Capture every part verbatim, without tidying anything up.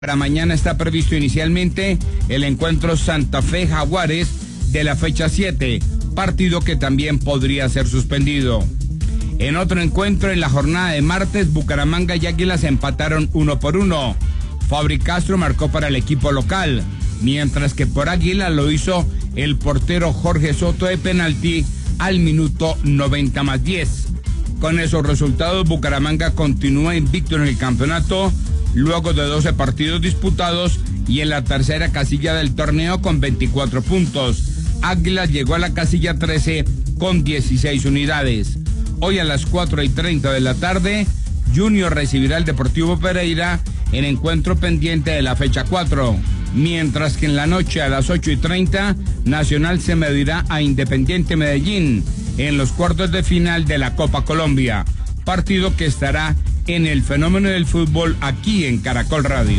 Para mañana está previsto inicialmente el encuentro Santa Fe Jaguares de la fecha siete, partido que también podría ser suspendido. En otro encuentro en la jornada de martes, Bucaramanga y Águilas empataron uno por uno. Fabri Castro marcó para el equipo local, mientras que por Águila lo hizo el portero Jorge Soto de penalti al minuto noventa más diez. Con esos resultados, Bucaramanga continúa invicto en el campeonato luego de doce partidos disputados y en la tercera casilla del torneo con veinticuatro puntos. Águilas llegó a la casilla trece con dieciséis unidades. Hoy a las cuatro y treinta de la tarde, Junior recibirá al Deportivo Pereira en encuentro pendiente de la fecha cuatro, mientras que en la noche a las ocho y treinta, Nacional se medirá a Independiente Medellín en los cuartos de final de la Copa Colombia, partido que estará en el fenómeno del fútbol aquí en Caracol Radio.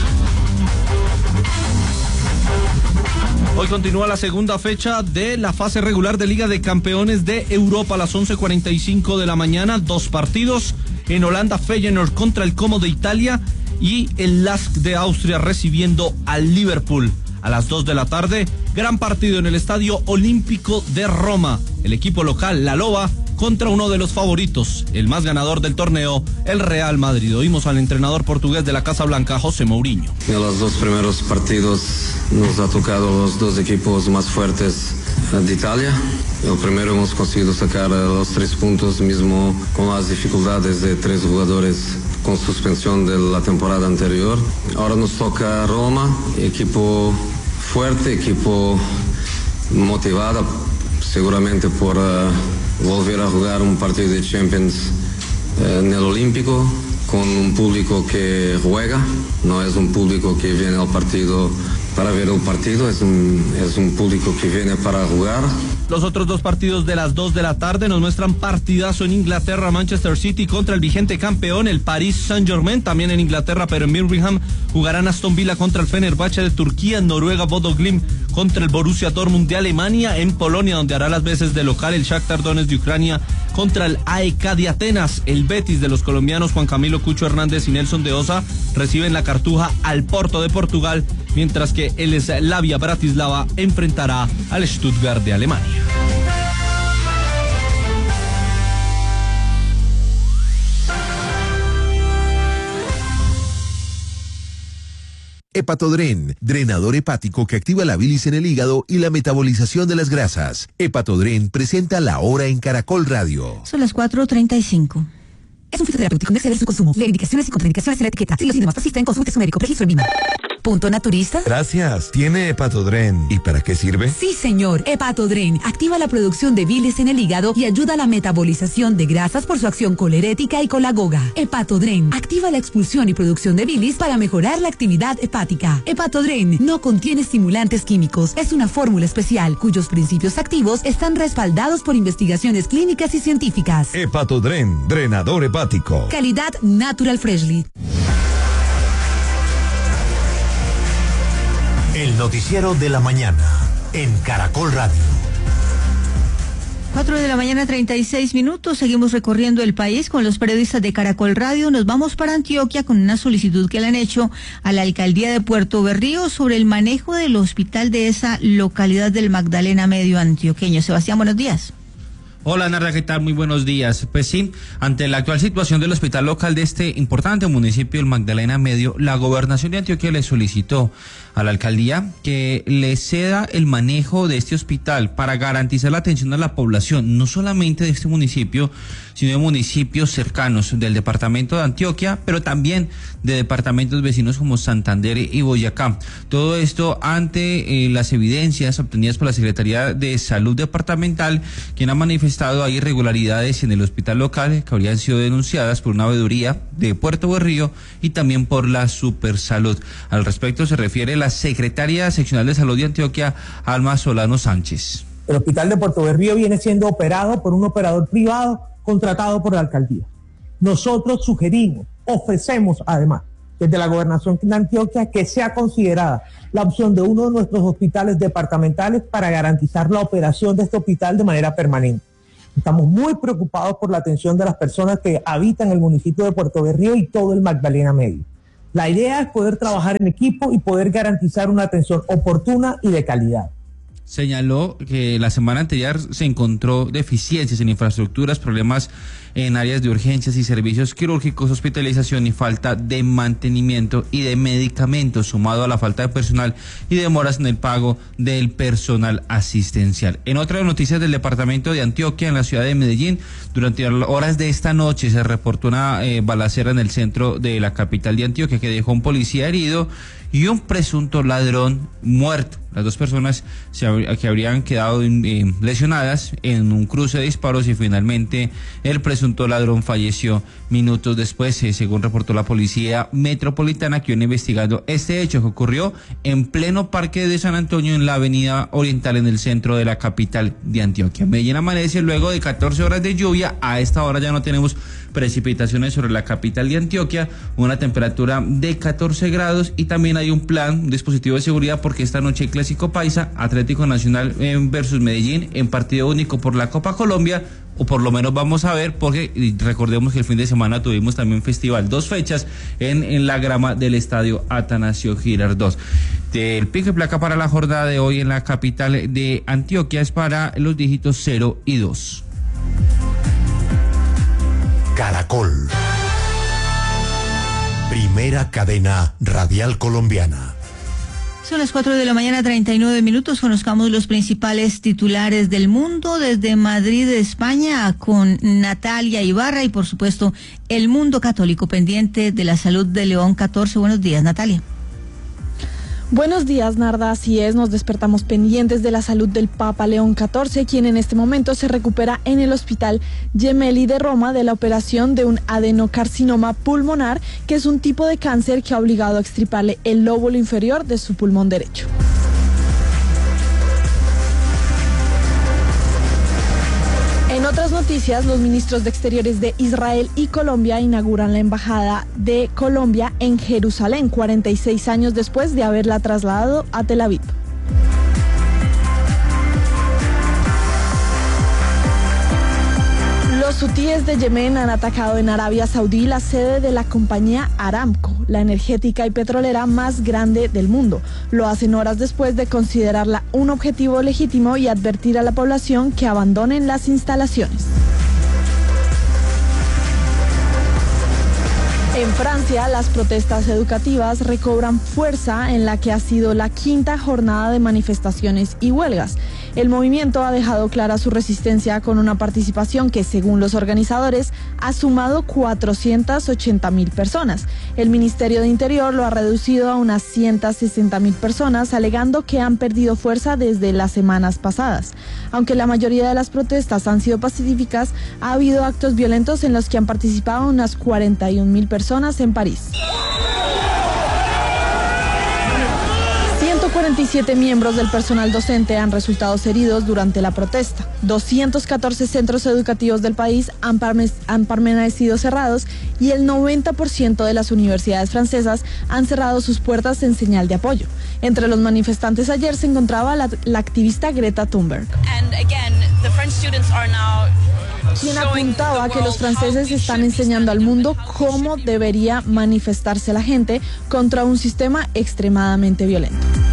Hoy continúa la segunda fecha de la fase regular de Liga de Campeones de Europa a las once cuarenta y cinco de la mañana. Dos partidos en Holanda, Feyenoord contra el Como de Italia y el Lask de Austria recibiendo al Liverpool. A las dos de la tarde, gran partido en el Estadio Olímpico de Roma. El equipo local, la Loba, contra uno de los favoritos, el más ganador del torneo, el Real Madrid. Oímos al entrenador portugués de la Casa Blanca, José Mourinho. En los dos primeros partidos nos ha tocado los dos equipos más fuertes de Italia. El primero hemos conseguido sacar los tres puntos, mismo con las dificultades de tres jugadores con suspensión de la temporada anterior. Ahora nos toca Roma, equipo fuerte, equipo motivado, seguramente por uh, volver a jugar un partido de Champions uh, en el Olímpico, con un público que juega, no es un público que viene al partido para ver el partido, es un, es un público que viene para jugar. Los otros dos partidos de las dos de la tarde nos muestran partidazo en Inglaterra, Manchester City contra el vigente campeón, el Paris Saint-Germain, también en Inglaterra, pero en Birmingham jugarán Aston Villa contra el Fenerbahce de Turquía, en Noruega, Bodo Glimt contra el Borussia Dortmund de Alemania, en Polonia, donde hará las veces de local el Shakhtar Donetsk de Ucrania contra el A E K de Atenas. El Betis de los colombianos Juan Camilo Cucho Hernández y Nelson de Osa reciben la Cartuja al Porto de Portugal, mientras que el Slavia Bratislava enfrentará al Stuttgart de Alemania. Hepatodren, drenador hepático que activa la bilis en el hígado y la metabolización de las grasas. Hepatodren presenta La Hora en Caracol Radio. Son las cuatro treinta y cinco. Es un fitoterapéutico, no exceder su consumo. Lee indicaciones y contraindicaciones en la etiqueta. Si los síntomas persisten, consulte a su médico. Registro en Vima. Punto Naturista. Gracias. ¿Tiene Hepatodren? ¿Y para qué sirve? Sí, señor. Hepatodren activa la producción de bilis en el hígado y ayuda a la metabolización de grasas por su acción colerética y colagoga. Hepatodren activa la expulsión y producción de bilis para mejorar la actividad hepática. Hepatodren no contiene estimulantes químicos. Es una fórmula especial cuyos principios activos están respaldados por investigaciones clínicas y científicas. Hepatodren, drenador hepático. Calidad Natural Freshly. El noticiero de la mañana en Caracol Radio. Cuatro de la mañana, treinta y seis minutos. Seguimos recorriendo el país con los periodistas de Caracol Radio. Nos vamos para Antioquia con una solicitud que le han hecho a la alcaldía de Puerto Berrío sobre el manejo del hospital de esa localidad del Magdalena Medio antioqueño. Sebastián, buenos días. Hola Narda, ¿qué tal? Muy buenos días. Pues sí, ante la actual situación del hospital local de este importante municipio, el Magdalena Medio, la gobernación de Antioquia le solicitó a la alcaldía que le ceda el manejo de este hospital para garantizar la atención a la población, no solamente de este municipio, sino de municipios cercanos del departamento de Antioquia, pero también de departamentos vecinos como Santander y Boyacá. Todo esto ante eh, las evidencias obtenidas por la Secretaría de Salud Departamental, quien ha manifestado hay irregularidades en el hospital local que habrían sido denunciadas por una veeduría de Puerto Berrío y también por la Supersalud. Al respecto se refiere la secretaria seccional de Salud de Antioquia, Alma Solano Sánchez. El hospital de Puerto Berrío viene siendo operado por un operador privado contratado por la alcaldía. Nosotros sugerimos, ofrecemos además, desde la gobernación de Antioquia, que sea considerada la opción de uno de nuestros hospitales departamentales para garantizar la operación de este hospital de manera permanente. Estamos muy preocupados por la atención de las personas que habitan el municipio de Puerto Berrío y todo el Magdalena Medio. La idea es poder trabajar en equipo y poder garantizar una atención oportuna y de calidad. Señaló que la semana anterior se encontró deficiencias en infraestructuras, problemas en áreas de urgencias y servicios quirúrgicos, hospitalización y falta de mantenimiento y de medicamentos, sumado a la falta de personal y demoras en el pago del personal asistencial. En otras noticias del departamento de Antioquia, en la ciudad de Medellín, durante horas de esta noche se reportó una eh, balacera en el centro de la capital de Antioquia que dejó un policía herido y un presunto ladrón muerto. Las dos personas se hab- que habrían quedado eh, lesionadas en un cruce de disparos y finalmente el presunto ladrón falleció minutos después, eh, según reportó la policía metropolitana, que viene investigando este hecho que ocurrió en pleno parque de San Antonio en la avenida Oriental en el centro de la capital de Antioquia. Medellín amanece luego de catorce horas de lluvia. A esta hora ya no tenemos precipitaciones sobre la capital de Antioquia, una temperatura de catorce grados y también hay un plan, un dispositivo de seguridad porque esta noche hay Clásico Paisa, Atlético Nacional versus Medellín en partido único por la Copa Colombia, o por lo menos vamos a ver, porque recordemos que el fin de semana tuvimos también festival, dos fechas en, en la grama del estadio Atanasio Girardot. El pico y placa para la jornada de hoy en la capital de Antioquia es para los dígitos cero y dos. Caracol. Primera cadena radial colombiana. Son las cuatro de la mañana, treinta y nueve minutos. Conozcamos los principales titulares del mundo desde Madrid, España, con Natalia Ibarra y, por supuesto, el mundo católico pendiente de la salud de León catorce. Buenos días, Natalia. Buenos días, Narda. Así es, nos despertamos pendientes de la salud del Papa León catorce, quien en este momento se recupera en el Hospital Gemelli de Roma de la operación de un adenocarcinoma pulmonar, que es un tipo de cáncer que ha obligado a extirparle el lóbulo inferior de su pulmón derecho. En otras noticias, los ministros de Exteriores de Israel y Colombia inauguran la embajada de Colombia en Jerusalén, cuarenta y seis años después de haberla trasladado a Tel Aviv. Los hutíes de Yemen han atacado en Arabia Saudí la sede de la compañía Aramco, la energética y petrolera más grande del mundo. Lo hacen horas después de considerarla un objetivo legítimo y advertir a la población que abandonen las instalaciones. En Francia, las protestas educativas recobran fuerza en la que ha sido la quinta jornada de manifestaciones y huelgas. El movimiento ha dejado clara su resistencia con una participación que, según los organizadores, ha sumado cuatrocientas ochenta mil personas. El Ministerio de Interior lo ha reducido a unas ciento sesenta mil personas, alegando que han perdido fuerza desde las semanas pasadas. Aunque la mayoría de las protestas han sido pacíficas, ha habido actos violentos en los que han participado unas cuarenta y una mil personas en París. ciento cuarenta y siete miembros del personal docente han resultado heridos durante la protesta. doscientos catorce centros educativos del país han, han permanecido cerrados y el noventa por ciento de las universidades francesas han cerrado sus puertas en señal de apoyo. Entre los manifestantes ayer se encontraba la, la activista Greta Thunberg, quien apuntaba que los franceses están enseñando al mundo cómo debería manifestarse la gente contra un sistema extremadamente violento.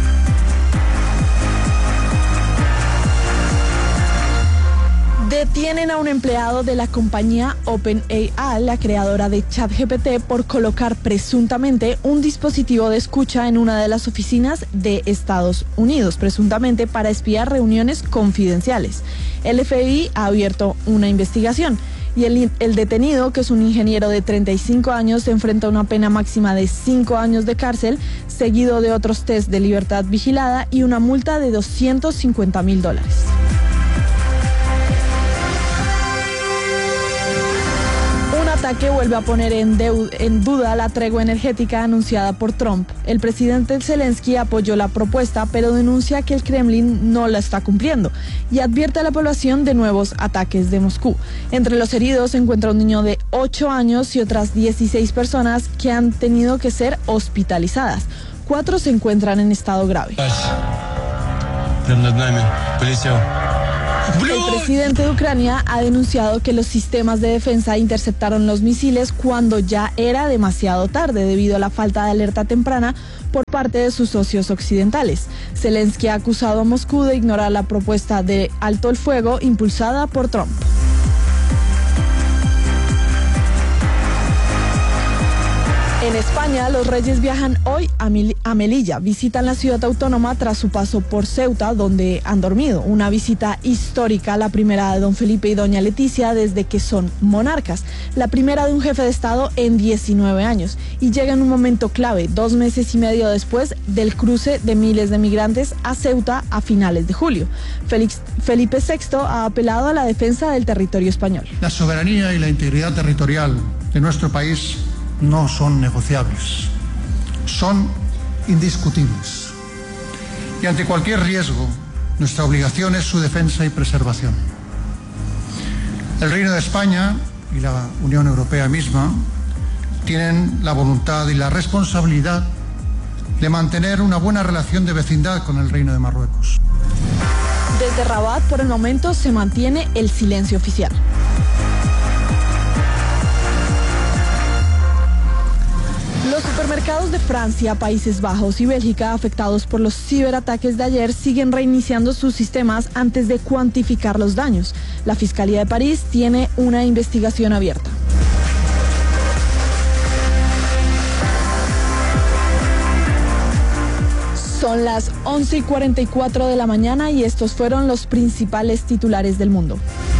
Detienen a un empleado de la compañía OpenAI, la creadora de ChatGPT, por colocar presuntamente un dispositivo de escucha en una de las oficinas de Estados Unidos, presuntamente para espiar reuniones confidenciales. El F B I ha abierto una investigación y el, el detenido, que es un ingeniero de treinta y cinco años, se enfrenta a una pena máxima de cinco años de cárcel, seguido de otros test de libertad vigilada y una multa de doscientos cincuenta mil dólares. El ataque vuelve a poner en, en duda la tregua energética anunciada por Trump. El presidente Zelensky apoyó la propuesta, pero denuncia que el Kremlin no la está cumpliendo y advierte a la población de nuevos ataques de Moscú. Entre los heridos se encuentra un niño de ocho años y otras dieciséis personas que han tenido que ser hospitalizadas. Cuatro se encuentran en estado grave. El presidente de Ucrania ha denunciado que los sistemas de defensa interceptaron los misiles cuando ya era demasiado tarde debido a la falta de alerta temprana por parte de sus socios occidentales. Zelensky ha acusado a Moscú de ignorar la propuesta de alto el fuego impulsada por Trump. En España, los reyes viajan hoy a, Mil- a Melilla, visitan la ciudad autónoma tras su paso por Ceuta, donde han dormido. Una visita histórica, la primera de don Felipe y doña Leticia desde que son monarcas, la primera de un jefe de Estado en diecinueve años, y llega en un momento clave, dos meses y medio después del cruce de miles de migrantes a Ceuta a finales de julio. Félix, Felipe sexto ha apelado a la defensa del territorio español. La soberanía y la integridad territorial de nuestro país no son negociables, son indiscutibles. Y ante cualquier riesgo, nuestra obligación es su defensa y preservación. El Reino de España y la Unión Europea misma tienen la voluntad y la responsabilidad de mantener una buena relación de vecindad con el Reino de Marruecos. Desde Rabat, por el momento, se mantiene el silencio oficial. Los supermercados de Francia, Países Bajos y Bélgica, afectados por los ciberataques de ayer, siguen reiniciando sus sistemas antes de cuantificar los daños. La Fiscalía de París tiene una investigación abierta. Son las once y cuarenta y cuatro de la mañana y estos fueron los principales titulares del mundo.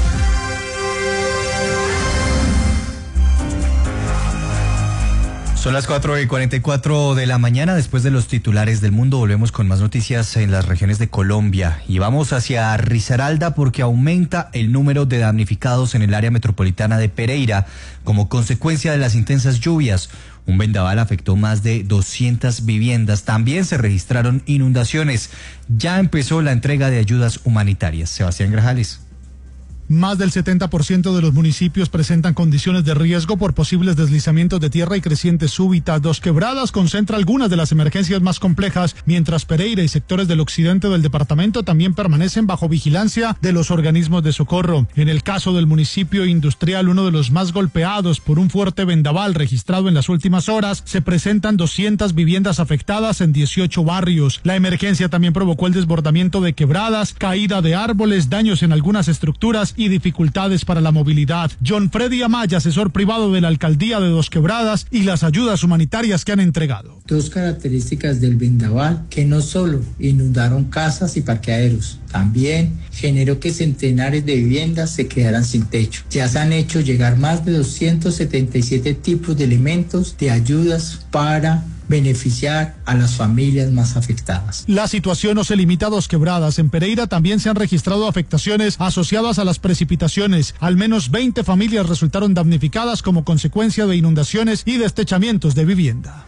Son las cuatro y cuarenta y cuatro de la mañana. Después de los titulares del mundo, volvemos con más noticias en las regiones de Colombia. Y vamos hacia Risaralda porque aumenta el número de damnificados en el área metropolitana de Pereira como consecuencia de las intensas lluvias. Un vendaval afectó más de doscientas viviendas. También se registraron inundaciones. Ya empezó la entrega de ayudas humanitarias. Sebastián Grajales. Más del setenta por ciento de los municipios presentan condiciones de riesgo por posibles deslizamientos de tierra y crecientes súbitas. Dos Quebradas concentra algunas de las emergencias más complejas, mientras Pereira y sectores del occidente del departamento también permanecen bajo vigilancia de los organismos de socorro. En el caso del municipio industrial, uno de los más golpeados por un fuerte vendaval registrado en las últimas horas, se presentan doscientas viviendas afectadas en dieciocho barrios. La emergencia también provocó el desbordamiento de quebradas, caída de árboles, daños en algunas estructuras y dificultades para la movilidad. John Freddy Amaya, asesor privado de la alcaldía de Dos Quebradas, y las ayudas humanitarias que han entregado. Dos características del vendaval, que no solo inundaron casas y parqueaderos, también generó que centenares de viviendas se quedaran sin techo. Ya se han hecho llegar más de doscientos setenta y siete tipos de elementos de ayudas para beneficiar a las familias más afectadas. La situación no se limita a Dos Quebradas. En Pereira también se han registrado afectaciones asociadas a las precipitaciones. Al menos veinte familias resultaron damnificadas como consecuencia de inundaciones y destechamientos de vivienda.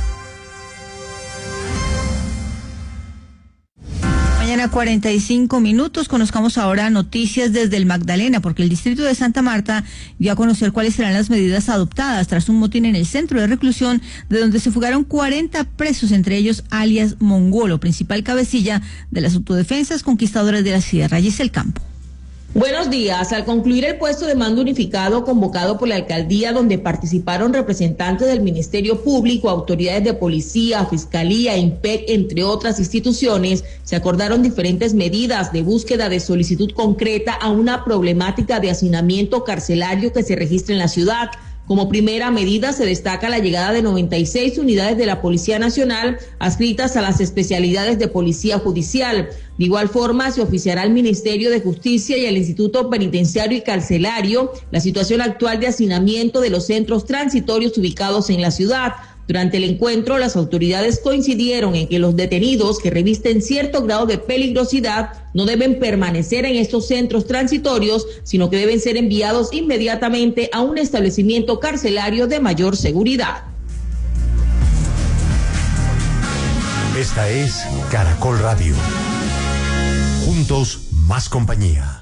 Mañana cuarenta y cinco minutos, conozcamos ahora noticias desde el Magdalena, porque el distrito de Santa Marta dio a conocer cuáles serán las medidas adoptadas tras un motín en el centro de reclusión, de donde se fugaron cuarenta presos, entre ellos alias Mongolo, principal cabecilla de las autodefensas conquistadoras de la Sierra. Giselle Campo. Buenos días. Al concluir el puesto de mando unificado convocado por la alcaldía, donde participaron representantes del Ministerio Público, autoridades de policía, fiscalía, IMPEC, entre otras instituciones, se acordaron diferentes medidas de búsqueda de solicitud concreta a una problemática de hacinamiento carcelario que se registra en la ciudad. Como primera medida se destaca la llegada de noventa y seis unidades de la Policía Nacional adscritas a las especialidades de Policía Judicial. De igual forma, se oficiará al Ministerio de Justicia y al Instituto Penitenciario y Carcelario la situación actual de hacinamiento de los centros transitorios ubicados en la ciudad. Durante el encuentro, las autoridades coincidieron en que los detenidos que revisten cierto grado de peligrosidad no deben permanecer en estos centros transitorios, sino que deben ser enviados inmediatamente a un establecimiento carcelario de mayor seguridad. Esta es Caracol Radio. Juntos, más compañía.